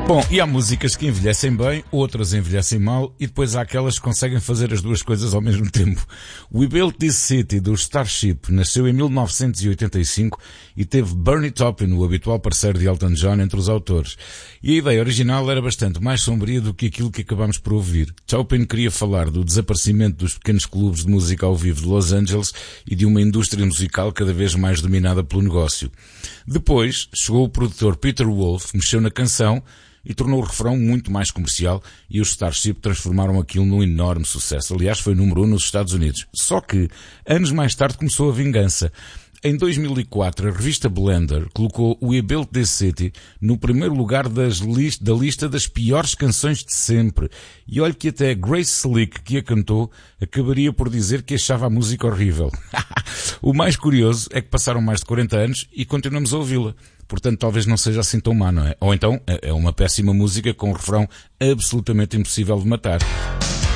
Bom, e há músicas que envelhecem bem, outras envelhecem mal, e depois há aquelas que conseguem fazer as duas coisas ao mesmo tempo. We Built This City, do Starship, nasceu em 1985 e teve Bernie Taupin, o habitual parceiro de Elton John, entre os autores. E a ideia original era bastante mais sombria do que aquilo que acabamos por ouvir. Taupin queria falar do desaparecimento dos pequenos clubes de música ao vivo de Los Angeles e de uma indústria musical cada vez mais dominada pelo negócio. Depois, chegou o produtor Peter Wolf, mexeu na canção e tornou o refrão muito mais comercial, e os Starship transformaram aquilo num enorme sucesso. Aliás, foi número 1 nos Estados Unidos. Só que, anos mais tarde, começou a vingança. Em 2004, a revista Blender colocou We Built This City no primeiro lugar da lista das piores canções de sempre. E olha que até Grace Slick, que a cantou, acabaria por dizer que achava a música horrível. O mais curioso é que passaram mais de 40 anos e continuamos a ouvi-la. Portanto, talvez não seja assim tão má, não é? Ou então, é uma péssima música com um refrão absolutamente impossível de matar.